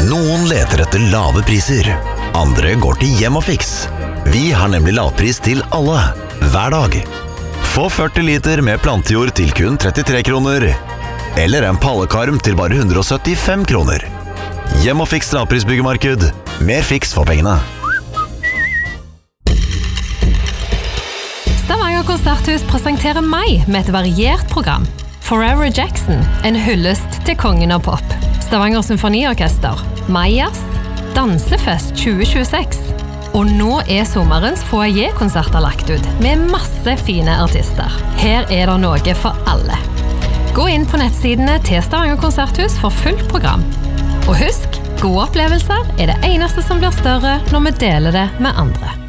Noen leter etter lave priser. Andre går til Hjem & Fix. Vi har nemlig lavpris til alle, hver dag. Få 40 liter med plantejord til kun 33 kroner. Eller en pallekarm til bare 175 kroner. Hjem & Fix lavprisbyggemarked. Mer fiks for pengene. Stavanger Konserthus presenterer meg med et variert program. Forever Jackson, en hyllest til kongen av pop. Stavanger Symfoniorkester, Majas, Dansefest 2026. Og nå sommerens foyer-konserter lagt ut, med masse fine artister. Her det noe for alle. Gå inn på nettsidene til Stavanger Konserthus for fullt program. Og husk, gode opplevelser det eneste som blir større når vi deler det med andre.